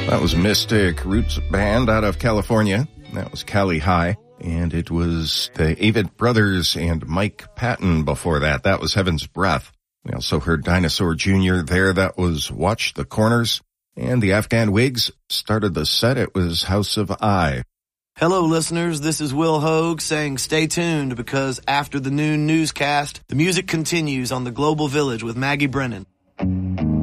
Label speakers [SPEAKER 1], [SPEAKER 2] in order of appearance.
[SPEAKER 1] That was Mystic Roots Band out of California. That was Cali High. And it was the Avett Brothers and Mike Patton before that. That was Heaven's Breath. We also heard Dinosaur Jr. there. That was Watch the Corners. And the Afghan Wigs started the set. It was House of I.
[SPEAKER 2] Hello, listeners. This is Will Hogue saying stay tuned because after the noon newscast, the music continues on the Global Village with Maggie Brennan.